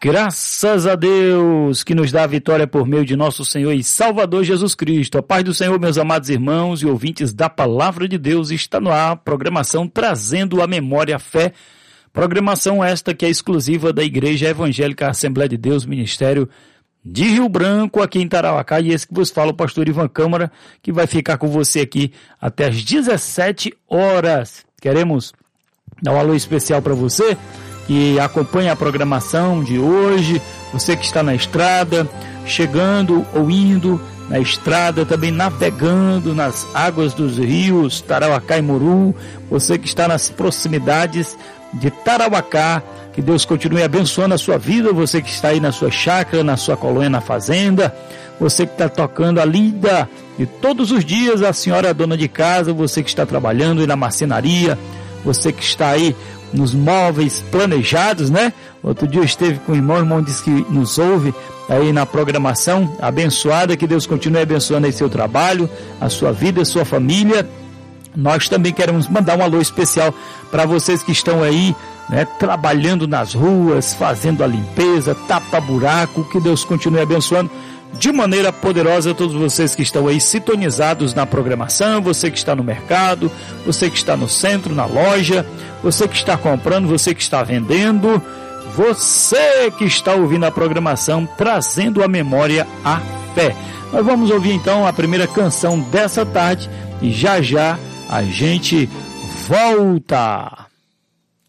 Graças a Deus que nos dá a vitória por meio de nosso Senhor e Salvador Jesus Cristo. A paz do Senhor, meus amados irmãos e ouvintes da Palavra de Deus, está no ar, programação trazendo à memória a fé. Programação esta que é exclusiva da Igreja Evangélica Assembleia de Deus, Ministério de Rio Branco, aqui em Tarauacá. E esse que vos fala, o pastor Ivan Câmara, que vai ficar com você aqui até às 17 horas. Queremos dar um alô especial para você que acompanha a programação de hoje, você que está na estrada, chegando ou indo na estrada, também navegando nas águas dos rios Tarauacá e Muru, você que está nas proximidades de Tarauacá, que Deus continue abençoando a sua vida, você que está aí na sua chácara, na sua colônia, na fazenda, você que está tocando a lida de todos os dias, a senhora dona de casa, você que está trabalhando aí na marcenaria, você que está aí nos móveis planejados, né? Outro dia eu esteve com o irmão disse que nos ouve aí na programação abençoada, que Deus continue abençoando aí seu trabalho, a sua vida, a sua família. Nós também queremos mandar um alô especial para vocês que estão aí, né, trabalhando nas ruas, fazendo a limpeza, tapa-buraco, que Deus continue abençoando de maneira poderosa todos vocês que estão aí sintonizados na programação, você que está no mercado, você que está no centro, na loja, você que está comprando, você que está vendendo, você que está ouvindo a programação, trazendo à memória a fé. Nós vamos ouvir então a primeira canção dessa tarde e já já a gente volta.